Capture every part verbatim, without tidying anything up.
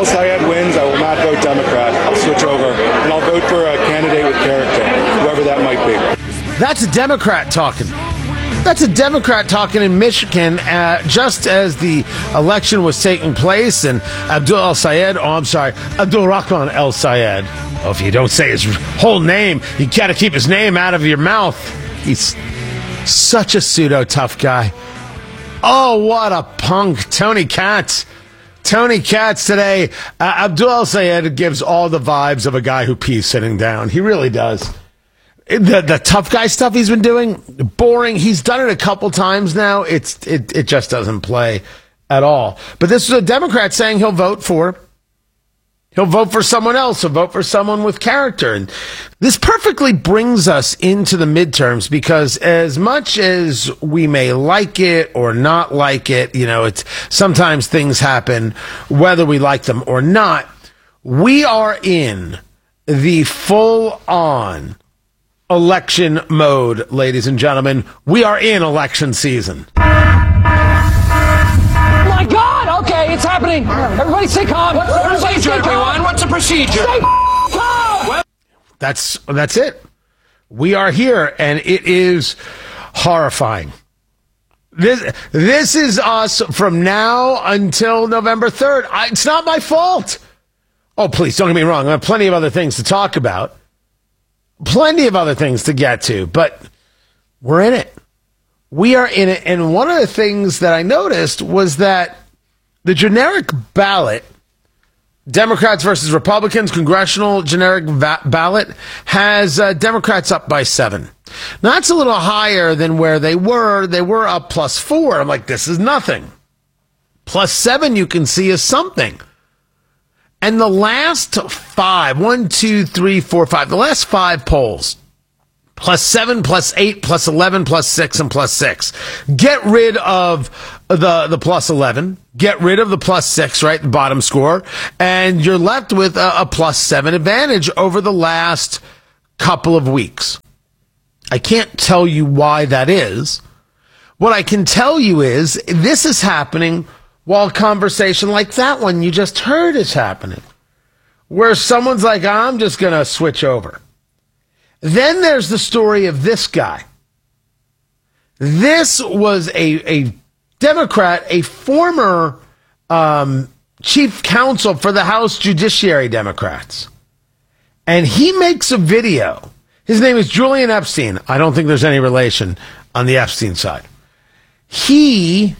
El Sayed wins, I will not vote Democrat. I'll switch over, and I'll vote for a candidate with character, whoever that might be. That's a Democrat talking. That's a Democrat talking in Michigan uh, just as the election was taking place, and Abdul El Sayed, oh, I'm sorry, Abdul Rahman El Sayed. Oh, if you don't say his whole name, you got to keep his name out of your mouth. He's such a pseudo-tough guy. Oh, what a punk. Tony Katz. Tony Katz today. Uh, Abdul El Sayed gives all the vibes of a guy who pees sitting down. He really does. The the tough guy stuff he's been doing, boring. He's done it a couple times now. It's it it just doesn't play at all. But this is a Democrat saying he'll vote for. He'll vote for someone else. He'll vote for someone with character. And this perfectly brings us into the midterms, because as much as we may like it or not like it, you know, it's sometimes things happen whether we like them or not. We are in the full-on election mode, ladies and gentlemen. We are in election season. My God! Okay, it's happening. Everybody stay calm. What's the procedure, everyone? What's the procedure? Stay calm. That's that's it. We are here, and it is horrifying. This this is us from now until November third. I, it's not my fault. Oh, please, don't get me wrong. I have plenty of other things to talk about. Plenty of other things to get to, but we're in it. We are in it. And one of the things that I noticed was that the generic ballot, Democrats versus Republicans, congressional generic va- ballot, has uh, Democrats up by seven. Now, that's a little higher than where they were. They were up plus four. I'm like, this is nothing. Plus seven, you can see, is something. And the last five, one, two, three, four, five, the last five polls, plus seven, plus eight, plus eleven, plus six, and plus six. Get rid of the, the plus eleven. Get rid of the plus six, right, the bottom score. And you're left with a, a plus seven advantage over the last couple of weeks. I can't tell you why that is. What I can tell you is this is happening while a conversation like that one you just heard is happening, where someone's like, I'm just going to switch over. Then there's the story of this guy. This was a, a Democrat, a former um, chief counsel for the House Judiciary Democrats. And he makes a video. His name is Julian Epstein. I don't think there's any relation on the Epstein side. He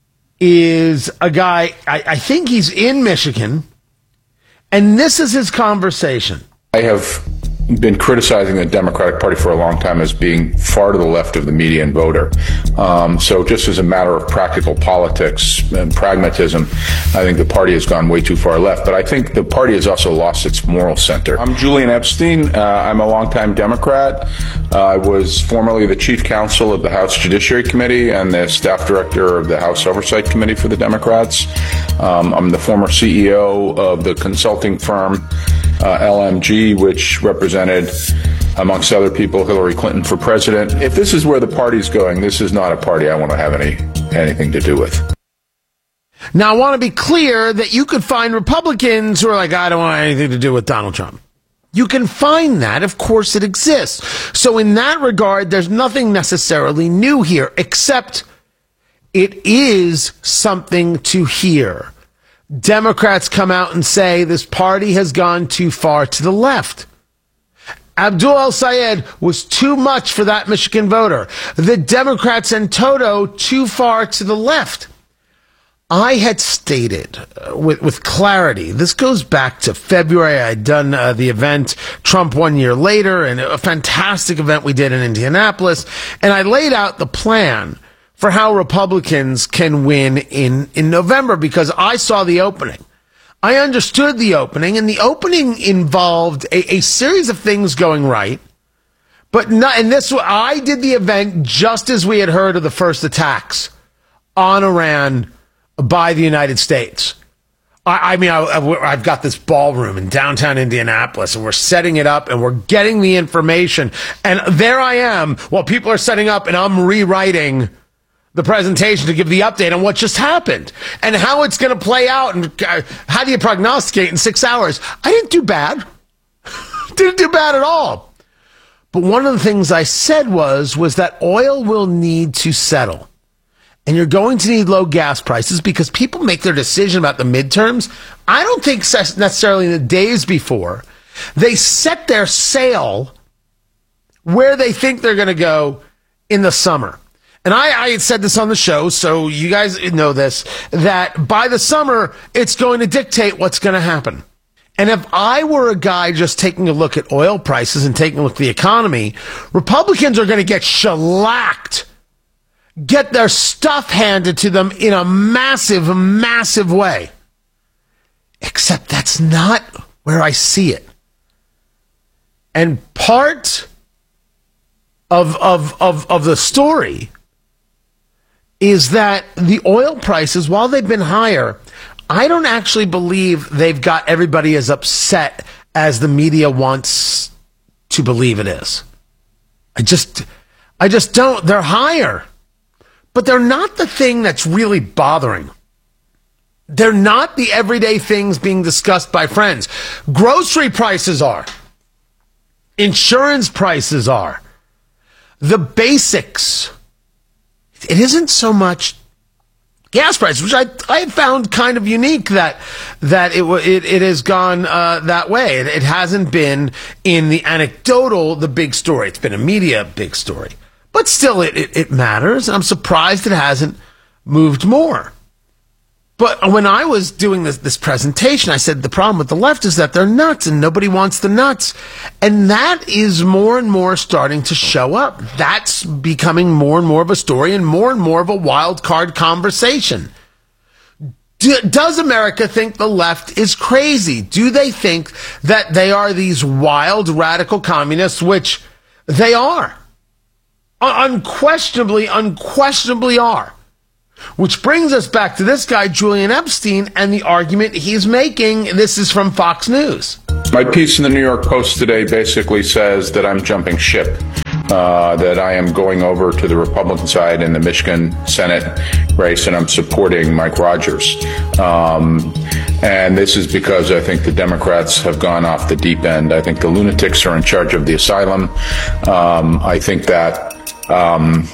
is a guy, I, I think he's in Michigan, and this is his conversation. I have been criticizing the Democratic Party for a long time as being far to the left of the median voter. Um, so just as a matter of practical politics and pragmatism, I think the party has gone way too far left. But I think the party has also lost its moral center. I'm Julian Epstein. Uh, I'm a longtime Democrat. Uh, I was formerly the chief counsel of the House Judiciary Committee and the staff director of the House Oversight Committee for the Democrats. Um, I'm the former C E O of the consulting firm uh, L M G, which represented, amongst other people, Hillary Clinton for president. If this is where the party's going, this is not a party I want to have any anything to do with. Now, I want to be clear that you could find Republicans who are like, I don't want anything to do with Donald Trump. You can find that. Of course, it exists. So in that regard, there's nothing necessarily new here, except it is something to hear. Democrats come out and say this party has gone too far to the left. Abdul El Sayed was too much for that Michigan voter. The Democrats in toto too far to the left. I had stated uh, with, with clarity, this goes back to February. I had done uh, the event Trump one year later, and a fantastic event we did in Indianapolis. And I laid out the plan for how Republicans can win in, in November, because I saw the opening. I understood the opening, and the opening involved a, a series of things going right. But not, and this, I did the event just as we had heard of the first attacks on Iran by the United States. I, I mean, I, I've got this ballroom in downtown Indianapolis, and we're setting it up, and we're getting the information. And there I am while people are setting up, and I'm rewriting the presentation to give the update on what just happened and how it's going to play out and uh, how do you prognosticate in six hours. I didn't do bad. Didn't do bad at all. But one of the things I said was, was that oil will need to settle. And you're going to need low gas prices because people make their decision about the midterms. I don't think necessarily in the days before. They set their sail where they think they're going to go in the summer. And I, I had said this on the show, so you guys know this, that by the summer, it's going to dictate what's going to happen. And if I were a guy just taking a look at oil prices and taking a look at the economy, Republicans are going to get shellacked, get their stuff handed to them in a massive, massive way. Except that's not where I see it. And part of, of, of, of the story is that the oil prices, while they've been higher, I don't actually believe they've got everybody as upset as the media wants to believe it is. I just, I just don't. They're higher, but they're not the thing that's really bothering. They're not the everyday things being discussed by friends. Grocery prices are. Insurance prices are. The basics. It isn't so much gas prices, which I I found kind of unique that that it it, it has gone uh, that way. It, it hasn't been in the anecdotal the big story. It's been a media big story, but still it it, it matters. I'm surprised it hasn't moved more. But when I was doing this, this presentation, I said the problem with the left is that they're nuts and nobody wants the nuts. And that is more and more starting to show up. That's becoming more and more of a story and more and more of a wild card conversation. Do, does America think the left is crazy? Do they think that they are these wild, radical communists, which they are? Unquestionably, unquestionably are. Which brings us back to this guy, Julian Epstein, and the argument he's making. This is from Fox News. My piece in the New York Post today basically says that I'm jumping ship, uh, that I am going over to the Republican side in the Michigan Senate race, and I'm supporting Mike Rogers. Um, and this is because I think the Democrats have gone off the deep end. I think the lunatics are in charge of the asylum. Um, I think that um,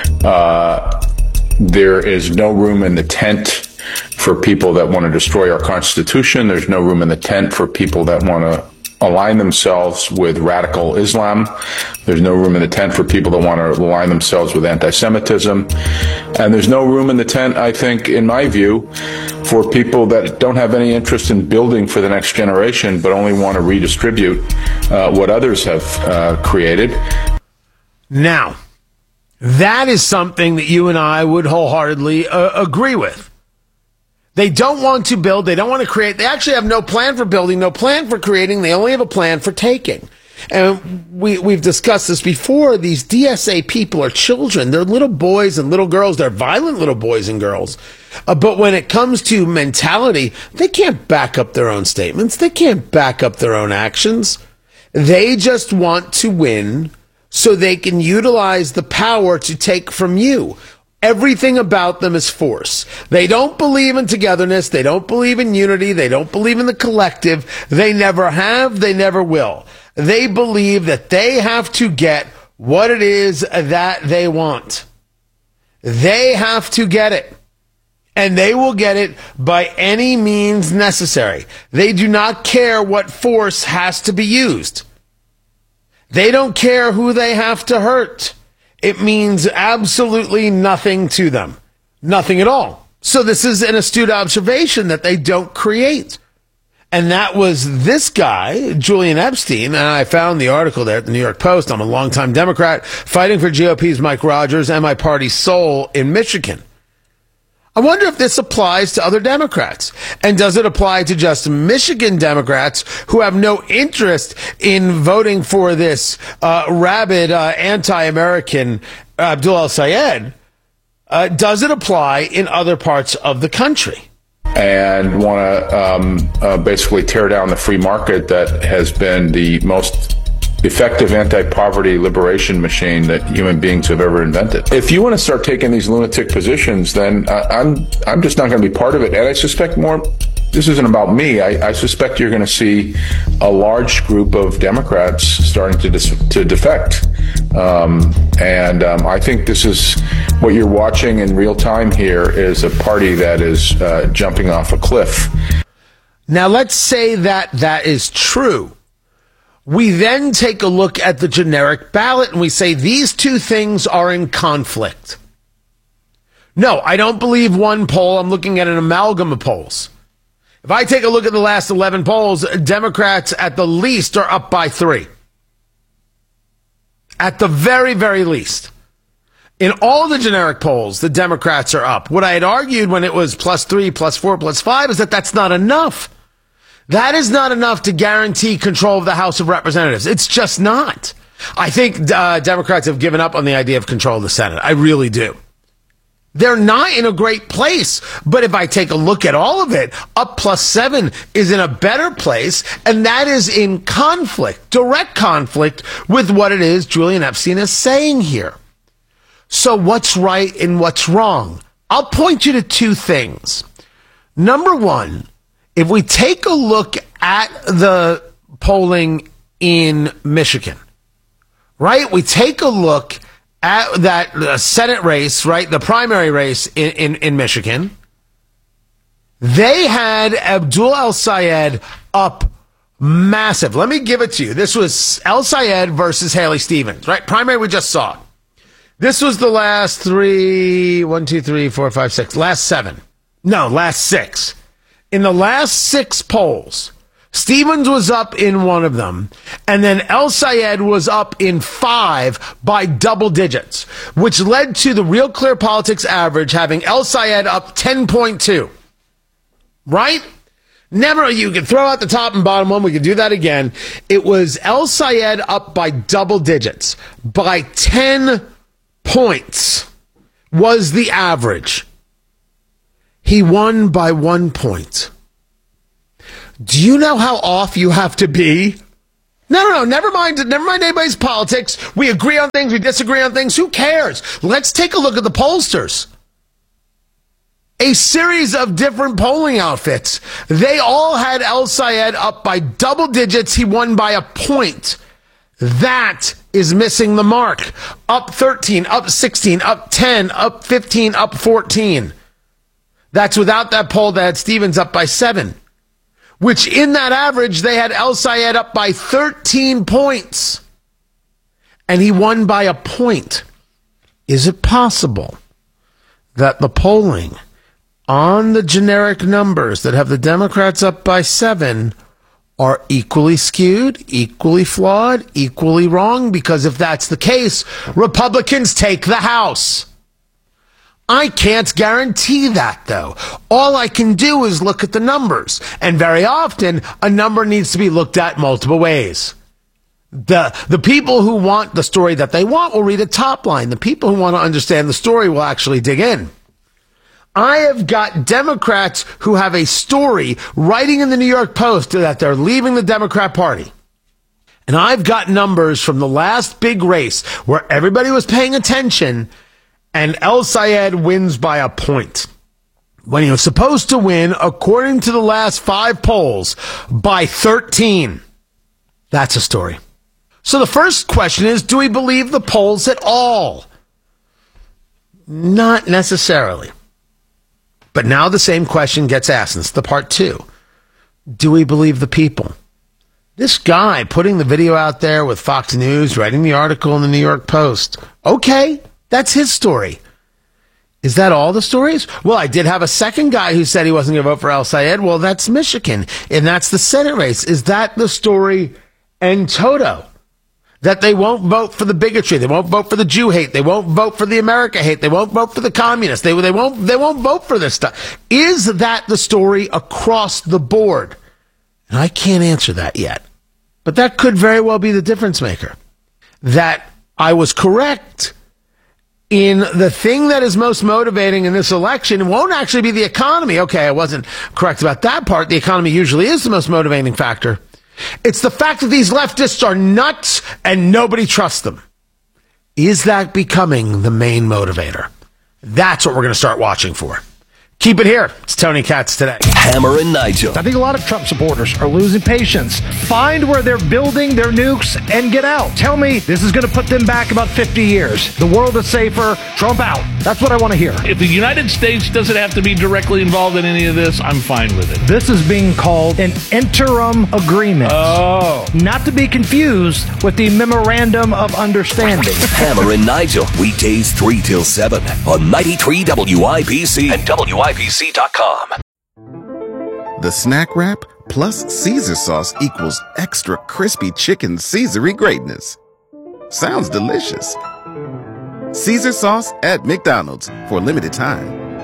uh, there is no room in the tent for people that want to destroy our Constitution. There's no room in the tent for people that want to align themselves with radical Islam. There's no room in the tent for people that want to align themselves with anti-Semitism. And there's no room in the tent, I think, in my view, for people that don't have any interest in building for the next generation, but only want to redistribute uh, what others have uh, created. Now, that is something that you and I would wholeheartedly uh, agree with. They don't want to build. They don't want to create. They actually have no plan for building, no plan for creating. They only have a plan for taking. And we, we've discussed this before. These D S A people are children. They're little boys and little girls. They're violent little boys and girls. Uh, but when it comes to mentality, they can't back up their own statements. They can't back up their own actions. They just want to win so they can utilize the power to take from you. Everything about them is force. They don't believe in togetherness. They don't believe in unity. They don't believe in the collective. They never have. They never will. They believe that they have to get what it is that they want. They have to get it. And they will get it by any means necessary. They do not care what force has to be used. They don't care who they have to hurt. It means absolutely nothing to them. Nothing at all. So this is an astute observation that they don't create. And that was this guy, Julian Epstein, and I found the article there at the New York Post. I'm a longtime Democrat fighting for G O P's Mike Rogers and my party's soul in Michigan. I wonder if this applies to other Democrats. And does it apply to just Michigan Democrats who have no interest in voting for this uh, rabid uh, anti-American Abdul El-Sayed? Uh, does it apply in other parts of the country? And want to um, uh, basically tear down the free market that has been the most effective anti-poverty liberation machine that human beings have ever invented. If you want to start taking these lunatic positions, then uh, I'm I'm just not going to be part of it. And I suspect more, this isn't about me, I, I suspect you're going to see a large group of Democrats starting to dis- to defect. Um, and um, I think this is what you're watching in real time here is a party that is uh, jumping off a cliff. Now, let's say that that is true. We then take a look at the generic ballot and we say these two things are in conflict. No, I don't believe one poll. I'm looking at an amalgam of polls. If I take a look at the last eleven polls, Democrats at the least are up by three. At the very, very least. In all the generic polls, the Democrats are up. What I had argued when it was plus three, plus four, plus five is that that's not enough. That is not enough to guarantee control of the House of Representatives. It's just not. I think uh, Democrats have given up on the idea of control of the Senate. I really do. They're not in a great place, but if I take a look at all of it, up plus seven is in a better place, and that is in conflict, direct conflict with what it is Julian Epstein is saying here. So what's right and what's wrong? I'll point you to two things. Number one, if we take a look at the polling in Michigan, right? We take a look at that uh, Senate race, right? The primary race in, in, in Michigan. They had Abdul El-Sayed up massive. Let me give it to you. This was El-Sayed versus Haley Stevens, right? Primary we just saw. This was the last three, one, two, three, four, five, six, last seven. No, last six. In the last six polls, Stevens was up in one of them, and then El-Sayed was up in five by double digits, which led to the Real Clear Politics average having El-Sayed up ten point two. Right? Never, you could throw out the top and bottom one. We could do that again. It was El-Sayed up by double digits. By ten points was the average. He won by one point. Do you know how off you have to be? No, no, no, never mind. Never mind anybody's politics. We agree on things. We disagree on things. Who cares? Let's take a look at the pollsters. A series of different polling outfits. They all had El-Sayed up by double digits. He won by a point. That is missing the mark. Up thirteen, up sixteen, up ten, up fifteen, up fourteen. That's without that poll that had Stevens up by seven. Which in that average, they had El-Sayed up by thirteen points. And he won by a point. Is it possible that the polling on the generic numbers that have the Democrats up by seven are equally skewed, equally flawed, equally wrong? Because if that's the case, Republicans take the House. I can't guarantee that, though. All I can do is look at the numbers. And very often, a number needs to be looked at multiple ways. The, the people who want the story that they want will read a top line. The people who want to understand the story will actually dig in. I have got Democrats who have a story writing in the New York Post that they're leaving the Democrat Party. And I've got numbers from the last big race where everybody was paying attention, and El-Sayed wins by a point when he was supposed to win, according to the last five polls, by thirteen. That's a story. So the first question is, do we believe the polls at all? Not necessarily. But now the same question gets asked, and it's the part two. Do we believe the people? This guy putting the video out there with Fox News, writing the article in the New York Post. Okay. That's his story. Is that all the stories? Well, I did have a second guy who said he wasn't going to vote for El-Sayed. Well, that's Michigan, and that's the Senate race. Is that the story en toto? That they won't vote for the bigotry, they won't vote for the Jew hate, they won't vote for the America hate, they won't vote for the communists, they they won't they won't vote for this stuff. Is that the story across the board? And I can't answer that yet, but that could very well be the difference maker. That I was correct in the thing that is most motivating in this election won't actually be the economy. Okay, I wasn't correct about that part. The economy usually is the most motivating factor. It's the fact that these leftists are nuts and nobody trusts them. Is that becoming the main motivator? That's what we're going to start watching for. Keep it here. It's Tony Katz Today. Hammer and Nigel. I think a lot of Trump supporters are losing patience. Find where they're building their nukes and get out. Tell me this is going to put them back about fifty years. The world is safer. Trump out. That's what I want to hear. If the United States doesn't have to be directly involved in any of this, I'm fine with it. This is being called an interim agreement. Oh. Not to be confused with the memorandum of understanding. Hammer and Nigel. Weekdays three till seven on ninety-three W I B C and W I B C dot com. The Snack Wrap plus Caesar sauce equals extra crispy chicken Caesar-y greatness. Sounds delicious. Caesar sauce at McDonald's for a limited time.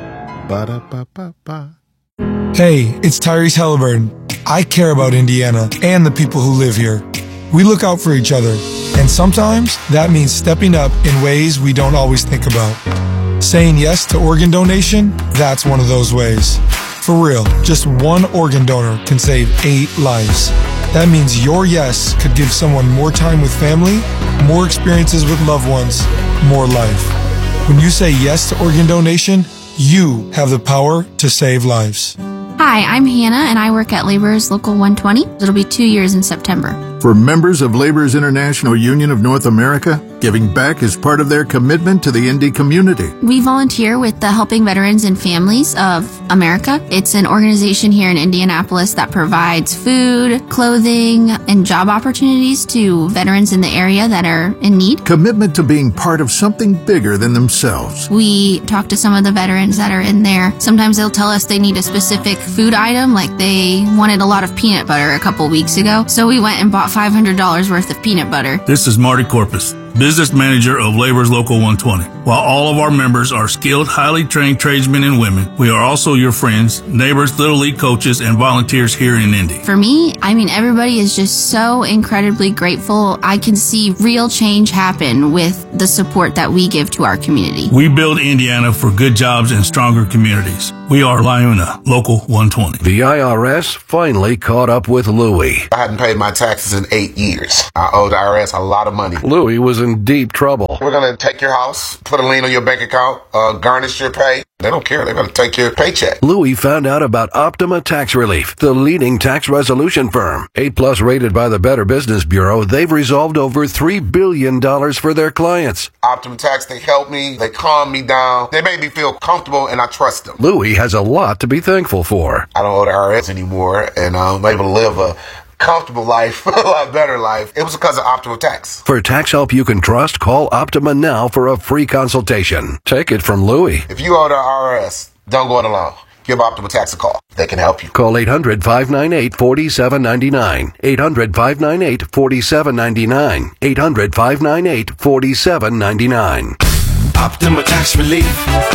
Ba-da-ba-ba-ba. Hey, it's Tyrese Halliburton. I care about Indiana and the people who live here. We look out for each other, and sometimes that means stepping up in ways we don't always think about. Saying yes to organ donation, that's one of those ways. For real, just one organ donor can save eight lives. That means your yes could give someone more time with family, more experiences with loved ones, more life. When you say yes to organ donation, you have the power to save lives. Hi, I'm Hannah, and I work at Laborers Local one twenty. It'll be two years in September. For members of Laborers International Union of North America, giving back is part of their commitment to the Indy community. We volunteer with the Helping Veterans and Families of America. It's an organization here in Indianapolis that provides food, clothing, and job opportunities to veterans in the area that are in need. Commitment to being part of something bigger than themselves. We talk to some of the veterans that are in there. Sometimes they'll tell us they need a specific food item, like they wanted a lot of peanut butter a couple weeks ago. So we went and bought five hundred dollars worth of peanut butter. This is Marty Corpus, business manager of Laborers Local one twenty. While all of our members are skilled, highly trained tradesmen and women, we are also your friends, neighbors, Little League coaches, and volunteers here in Indy. For me, I mean, everybody is just so incredibly grateful. I can see real change happen with the support that we give to our community. We build Indiana for good jobs and stronger communities. We are LIUNA Local one twenty. The I R S finally caught up with Louie. I hadn't paid my taxes in eight years. I owe the I R S a lot of money. Louie was in deep trouble. We're going to take your house, put a lien on your bank account, uh, garnish your pay. They don't care. They're going to take your paycheck. Louie found out about Optima Tax Relief, the leading tax resolution firm. A plus rated by the Better Business Bureau, they've resolved over three billion dollars for their clients. Optima Tax, they help me. They calm me down. They make me feel comfortable, and I trust them. Louie has a lot to be thankful for. I don't owe the I R S anymore, and I'm able to live a comfortable life, a lot better life. It was because of Optima Tax. For tax help you can trust, call Optima now for a free consultation. Take it from Louie. If you owe the I R S, don't go it alone. Give Optima Tax a call. They can help you. Call eight hundred, five nine eight, four seven nine nine. eight hundred, five nine eight, four seven nine nine. eight hundred, five nine eight, four seven nine nine. Optima Tax Relief.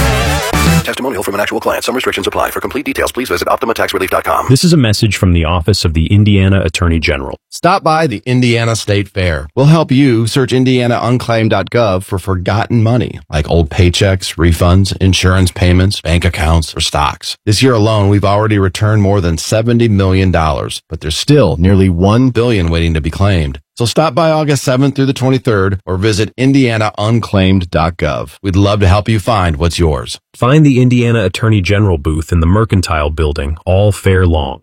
Testimonial from an actual client. Some restrictions apply. For complete details, please visit Optima Tax Relief dot com. This is a message from the Office of the Indiana Attorney General. Stop by the Indiana State Fair. We'll help you search indiana unclaimed dot gov for forgotten money, like old paychecks, refunds, insurance payments, bank accounts, or stocks. This year alone, we've already returned more than seventy million dollars, but there's still nearly one billion dollars waiting to be claimed. So stop by August seventh through the twenty-third or visit indiana unclaimed dot gov. We'd love to help you find what's yours. Find the Indiana Attorney General booth in the Mercantile Building all fair long.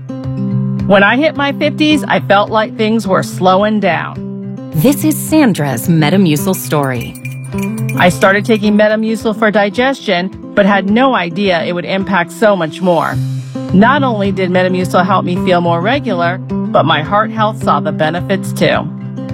When I hit my fifties, I felt like things were slowing down. This is Sandra's Metamucil story. I started taking Metamucil for digestion, but had no idea it would impact so much more. Not only did Metamucil help me feel more regular, but my heart health saw the benefits too.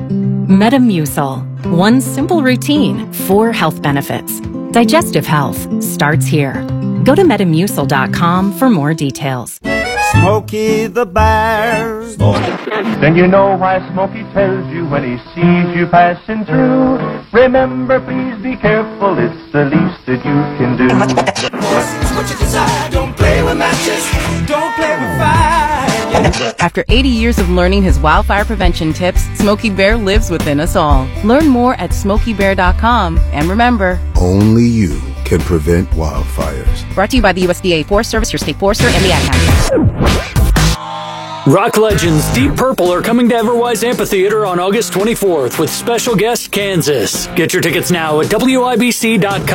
Metamucil. One simple routine, four health benefits. Digestive health starts here. Go to metamucil dot com for more details. Smokey the Bear. Then you know why Smokey tells you when he sees you passing through. Remember, please be careful, it's the least that you can do. What you desire, don't play with matches, don't play with fire. After eighty years of learning his wildfire prevention tips, Smokey Bear lives within us all. Learn more at smokey bear dot com. And remember, only you can prevent wildfires. Brought to you by the U S D A Forest Service, your state forester, and the Ad Council. Rock legends Deep Purple are coming to Everwise Amphitheater on August twenty-fourth with special guest Kansas. Get your tickets now at W I B C dot com.